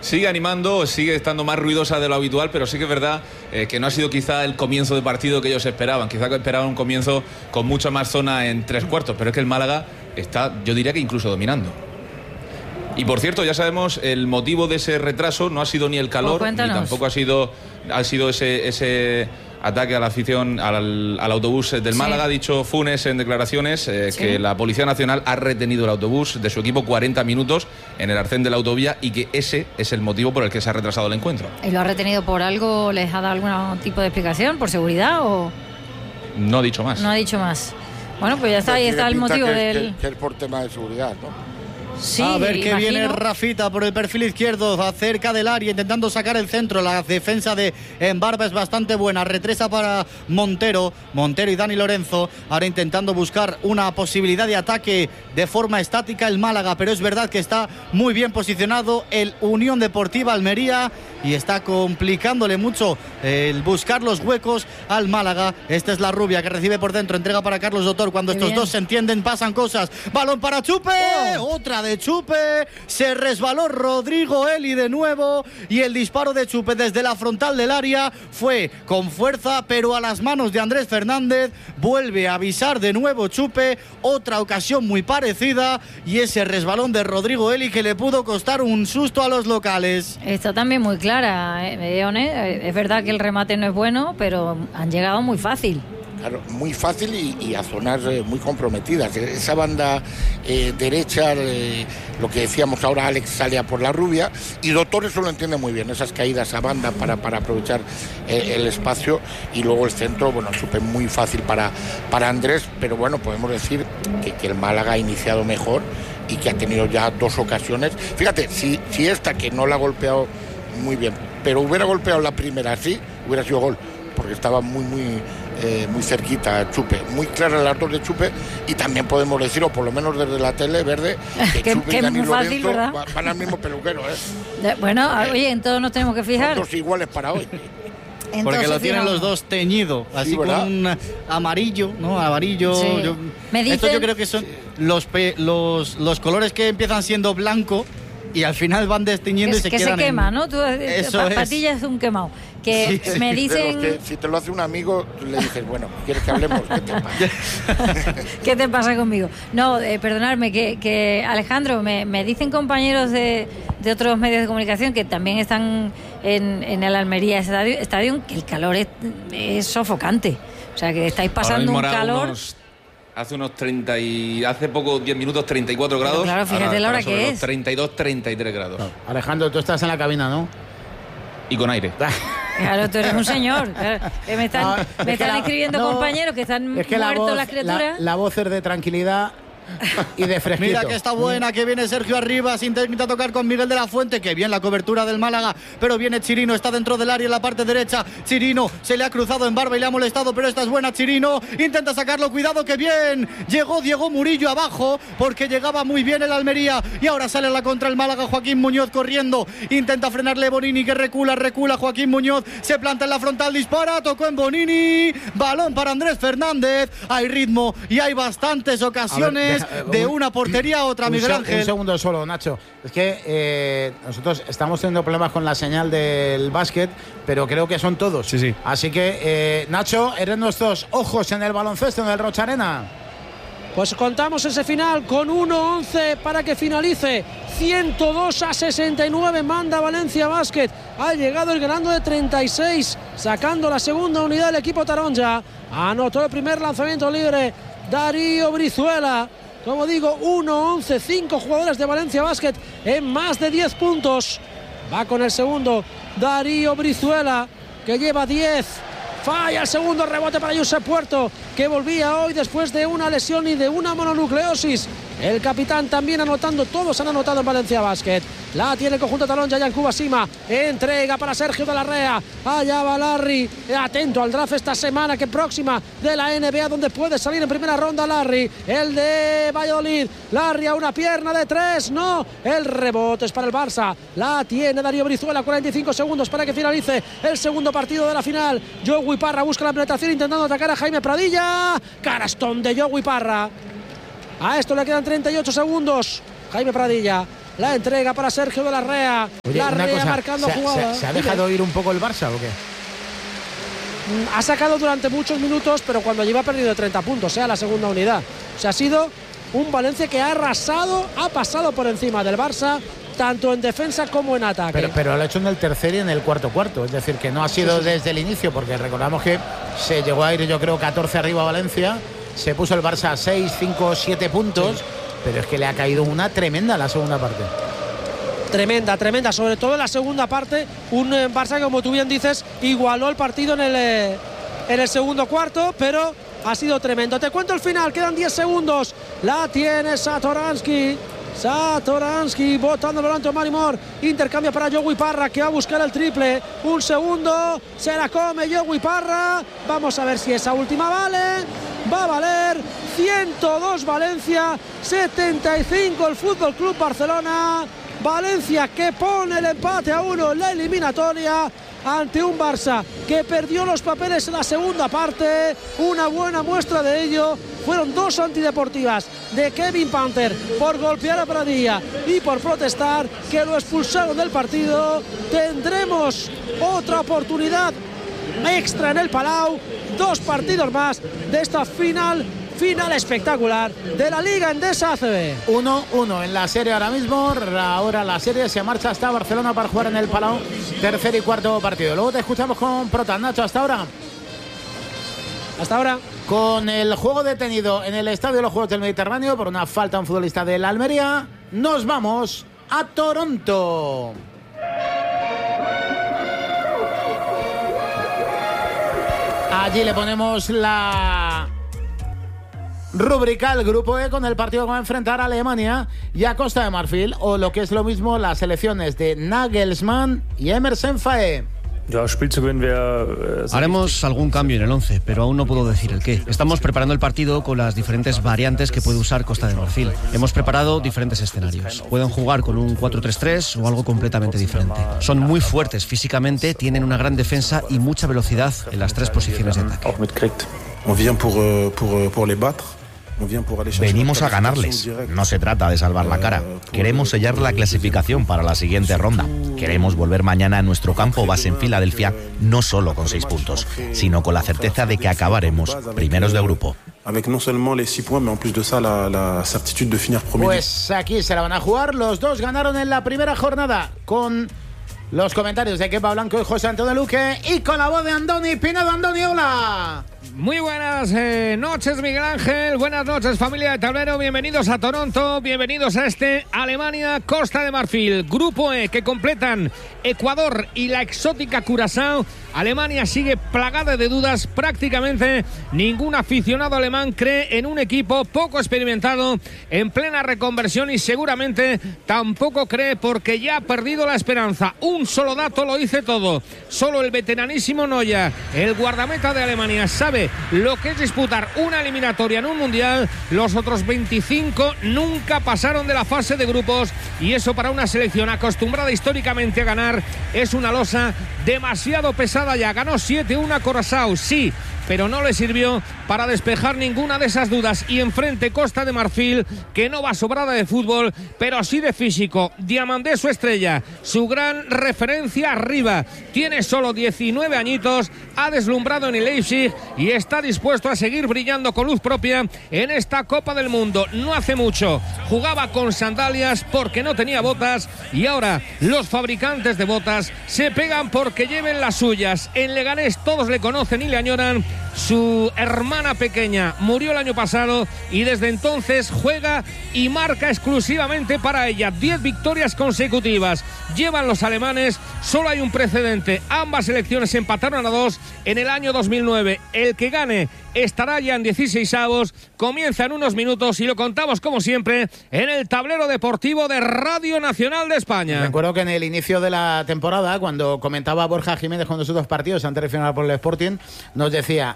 Sigue animando, sigue estando más ruidosa de lo habitual, pero sí que es verdad que no ha sido quizá el comienzo de partido que ellos esperaban. Quizá que esperaban un comienzo con mucha más zona en 3/4, pero es que el Málaga está, yo diría que incluso dominando. Y por cierto, ya sabemos el motivo de ese retraso. No ha sido ni el calor, ni tampoco ha sido ese ataque a la afición, al autobús del Málaga. Ha dicho Funes en declaraciones que la Policía Nacional ha retenido el autobús de su equipo 40 minutos en el arcén de la autovía y que ese es el motivo por el que se ha retrasado el encuentro. ¿Y lo ha retenido por algo? ¿Les ha dado algún tipo de explicación? ¿Por seguridad o...? No ha dicho más. No ha dicho más. Bueno, pues ya está, ahí está el motivo que es por tema de seguridad, ¿no? Sí, a ver qué viene imagino. Rafita por el perfil izquierdo, cerca del área, intentando sacar el centro. La defensa de Embarba es bastante buena. Retresa para Montero y Dani Lorenzo. Ahora intentando buscar una posibilidad de ataque de forma estática el Málaga, pero es verdad que está muy bien posicionado el Unión Deportiva Almería y está complicándole mucho el buscar los huecos al Málaga. Esta es la rubia que recibe por dentro, entrega para Carlos Doctor. Cuando estos dos se entienden pasan cosas. Balón para Chupe, otra de Chupe, se resbaló Rodrigo Eli de nuevo y el disparo de Chupe desde la frontal del área fue con fuerza, pero a las manos de Andrés Fernández. Vuelve a avisar de nuevo Chupe, otra ocasión muy parecida, y ese resbalón de Rodrigo Eli que le pudo costar un susto a los locales. Está también muy clara, Medione. Es verdad que el remate no es bueno, pero han llegado muy fácil. Claro, muy fácil y a zonas muy comprometidas. Esa banda derecha, lo que decíamos ahora, Alex sale a por la rubia y Doctor eso lo entiende muy bien, esas caídas a banda para aprovechar el espacio, y luego el centro, bueno, Chupe muy fácil para Andrés, pero bueno, podemos decir que el Málaga ha iniciado mejor y que ha tenido ya dos ocasiones. Fíjate, si esta que no la ha golpeado muy bien, pero hubiera golpeado la primera así, hubiera sido gol, porque estaba muy cerquita Chupe, muy clara las dos de Chupe, y también podemos decir, o por lo menos desde la tele verde, que Chupe y Dani Lorenzo van al mismo peluquero, Bueno, oye, en todo nos tenemos que fijar. Son dos iguales para hoy. Entonces, porque lo tienen los dos teñido, así con un amarillo, ¿no? Amarillo. Sí. Esto yo creo que son los colores que empiezan siendo blanco y al final van desteñiendo y se quedan. Que se quema, ¿no? Tú, eso patillas es un quemado. Que sí, me dicen. Que si te lo hace un amigo, tú le dices, bueno, ¿quieres que hablemos? ¿Qué te pasa? ¿Qué te pasa conmigo? No, perdonadme, que Alejandro, me dicen compañeros de otros medios de comunicación que también están en el Almería Estadio, que el calor es sofocante. O sea, que estáis pasando un calor. Hace unos 30 y hace poco, 10 minutos, 34 grados. Pero claro, fíjate la hora que es. 32, 33 grados. Claro. Alejandro, tú estás en la cabina, ¿no? Y con aire. Claro, tú eres un señor. Claro. Me están escribiendo compañeros que están muertos las criaturas. La voz es de tranquilidad y de fresquito. Mira que está buena, que viene Sergio Arribas, intenta tocar con Miguel de la Fuente, que bien la cobertura del Málaga, pero viene Chirino, está dentro del área en la parte derecha. Chirino se le ha cruzado en barba y le ha molestado, pero esta es buena. Chirino intenta sacarlo, cuidado que bien llegó Diego Murillo abajo, porque llegaba muy bien el Almería, y ahora sale a la contra el Málaga. Joaquín Muñoz corriendo, intenta frenarle Bonini, que recula Joaquín Muñoz, se planta en la frontal, dispara, tocó en Bonini, balón para Andrés Fernández. Hay ritmo y hay bastantes ocasiones de una portería a otra, Miguel Ángel. Un segundo solo, Nacho. Es que nosotros estamos teniendo problemas con la señal del básquet, pero creo que son todos. Sí. Así que, Nacho, eres nuestros ojos en el baloncesto, en el Rocha Arena. Pues contamos ese final con 1-11 para que finalice. 102-69 manda Valencia Basket. Ha llegado el ganando de 36, sacando la segunda unidad del equipo taronja. Anotó el primer lanzamiento libre Darío Brizuela. Como digo, 1-11, 5 jugadores de Valencia Basket en más de 10 puntos. Va con el segundo Darío Brizuela, que lleva 10. Falla el segundo rebote para Josep Puerto, que volvía hoy después de una lesión y de una mononucleosis. El capitán también anotando, todos han anotado en Valencia Basket. La tiene el conjunto taronja, Yankuba Sima. Entrega para Sergio de la Rea. Allá va Larry. Atento al draft esta semana, que próxima de la NBA, donde puede salir en primera ronda Larry. El de Valladolid. Larry a una pierna de 3. No. El rebote es para el Barça. La tiene Darío Brizuela. 45 segundos para que finalice el segundo partido de la final. Yogi Parra busca la penetración intentando atacar a Jaime Pradilla. Carastón de Yogi Parra. A esto le quedan 38 segundos. Jaime Pradilla La entrega para Sergio de Larrea. Oye, Larrea marcando jugada. ¿Se ha dejado ir un poco el Barça o qué? Ha sacado durante muchos minutos, pero cuando lleva perdido 30 puntos, la segunda unidad. O sea, ha sido un Valencia que ha arrasado, ha pasado por encima del Barça, tanto en defensa como en ataque. Pero lo ha hecho en el tercer y en el cuarto. Es decir, que no ha sido desde el inicio, porque recordamos que se llegó a ir, yo creo, 14 arriba a Valencia. Se puso el Barça a 6, 5, 7 puntos. Sí. Pero es que le ha caído una tremenda la segunda parte. Tremenda, sobre todo en la segunda parte. Un Barça que, como tú bien dices, igualó el partido en el segundo cuarto, pero ha sido tremendo. Te cuento el final, quedan 10 segundos. La tiene Satoransky botando delante a Marimor. Intercambia para Yogi Parra, que va a buscar el triple. Un segundo, se la come Yogi Parra. Vamos a ver si esa última vale. Va a valer. 102 Valencia, 75 el Fútbol Club Barcelona. Valencia que pone el empate a 1 en la eliminatoria ante un Barça que perdió los papeles en la segunda parte. Una buena muestra de ello fueron 2 antideportivas de Kevin Panther por golpear a Pradilla y por protestar, que lo expulsaron del partido. Tendremos otra oportunidad extra en el Palau, 2 partidos más de esta final espectacular de la Liga Endesa ACB. 1-1 en la serie ahora mismo. Ahora la serie se marcha hasta Barcelona para jugar en el Palau, tercer y cuarto partido. Luego te escuchamos con Protas. Nacho, hasta ahora. Con el juego detenido en el Estadio de los Juegos del Mediterráneo por una falta a un futbolista del Almería, nos vamos a Toronto. Allí le ponemos la rúbrica al grupo E con el partido que va a enfrentar a Alemania y a Costa de Marfil, o lo que es lo mismo, las selecciones de Nagelsmann y Emerson Faé. Haremos algún cambio en el 11, pero aún no puedo decir el qué. Estamos preparando el partido con las diferentes variantes que puede usar Costa de Marfil. Hemos preparado diferentes escenarios. Pueden jugar con un 4-3-3 o algo completamente diferente. Son muy fuertes físicamente, tienen una gran defensa y mucha velocidad en las 3 posiciones de ataque. Venimos a ganarles. No se trata de salvar la cara. Queremos sellar la clasificación para la siguiente ronda. Queremos volver mañana a nuestro campo base en Filadelfia, no solo con 6 puntos, sino con la certeza de que acabaremos primeros de grupo. Pues aquí se la van a jugar. Los dos ganaron en la primera jornada, con los comentarios de Kepa Blanco y José Antonio Luque, y con la voz de Andoni Pinedo. Andoni, hola. Muy buenas noches, Miguel Ángel. Buenas noches, familia de Tablero. Bienvenidos a Toronto. Bienvenidos a este Alemania-Costa de Marfil. Grupo E, que completan Ecuador y la exótica Curazao. Alemania sigue plagada de dudas. Prácticamente ningún aficionado alemán cree en un equipo poco experimentado, en plena reconversión, y seguramente tampoco cree porque ya ha perdido la esperanza. Un solo dato lo dice todo. Solo el veteranísimo Neuer, el guardameta de Alemania, sabe lo que es disputar una eliminatoria en un mundial. Los otros 25 nunca pasaron de la fase de grupos, y eso para una selección acostumbrada históricamente a ganar es una losa demasiado pesada ya. Ganó 7-1 a Curazao, sí, pero no le sirvió para despejar ninguna de esas dudas. Y enfrente Costa de Marfil, que no va sobrada de fútbol, pero sí de físico. Diamandé, su estrella, su gran referencia arriba, tiene solo 19 añitos, ha deslumbrado en el Leipzig y está dispuesto a seguir brillando con luz propia en esta Copa del Mundo. No hace mucho jugaba con sandalias porque no tenía botas, y ahora los fabricantes de botas se pegan porque lleven las suyas. En Leganés todos le conocen y le añoran. Su hermana pequeña murió el año pasado y desde entonces juega y marca exclusivamente para ella. 10 victorias consecutivas llevan los alemanes. Solo hay un precedente: ambas selecciones empataron a 2 en el año 2009. El que gane estará ya en 16avos. Comienza en unos minutos y lo contamos como siempre en el tablero deportivo de Radio Nacional de España. Recuerdo que en el inicio de la temporada, cuando comentaba Borja Jiménez con sus 2 partidos antes de final por el Sporting, nos decía: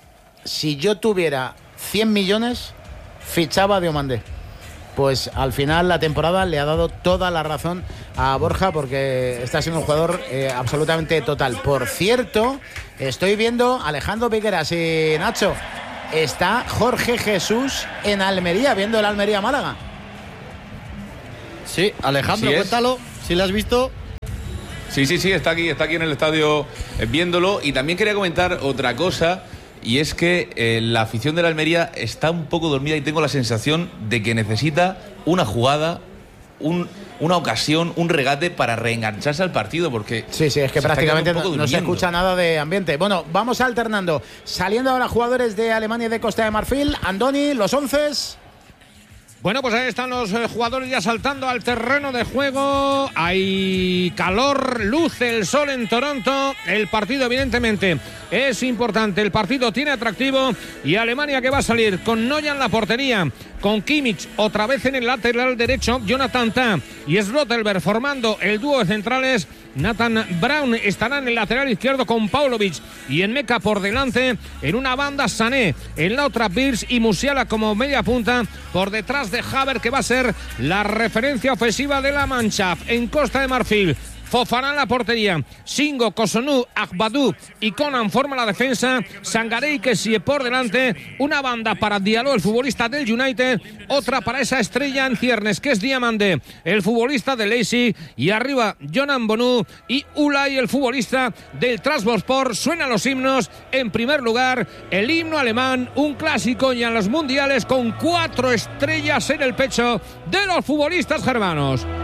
si yo tuviera 100 millones, fichaba a Diomandé. Pues al final la temporada le ha dado toda la razón a Borja, porque está siendo un jugador absolutamente total. Por cierto, estoy viendo Alejandro Piqueras y Nacho. Está Jorge Jesús en Almería, viendo el Almería-Málaga. Sí, Alejandro, cuéntalo, si lo has visto. Sí, está aquí en el estadio viéndolo. Y también quería comentar otra cosa, y es que la afición de la Almería está un poco dormida y tengo la sensación de que necesita una jugada, una ocasión, un regate para reengancharse al partido, porque sí, es que prácticamente no se escucha nada de ambiente. Bueno, vamos alternando. Saliendo ahora jugadores de Alemania y de Costa de Marfil. Andoni, los 11. Bueno, pues ahí están los jugadores ya saltando al terreno de juego. Hay calor, luce el sol en Toronto. El partido evidentemente es importante. El partido tiene atractivo y Alemania que va a salir con Neuer en la portería, con Kimmich otra vez en el lateral derecho, Jonathan Tah y Schlotterberg formando el dúo de centrales. Nathan Brown estará en el lateral izquierdo con Paulovic y en Meca por delante. En una banda Sané, en la otra Birch y Musiala como media punta, por detrás de Havertz, que va a ser la referencia ofensiva de la Mannschaft. En Costa de Marfil, Fofana en la portería, Singo, Cossonu, Agbadou y Conan forma la defensa, Sangaré y Kessie por delante, una banda para Diallo, el futbolista del United, otra para esa estrella en ciernes que es Diamandé, el futbolista de Leipzig, y arriba Jonan Bonu y Ulay, el futbolista del Trabzonspor. Suenan los himnos. En primer lugar, el himno alemán, un clásico ya en los mundiales, con 4 estrellas en el pecho de los futbolistas germanos.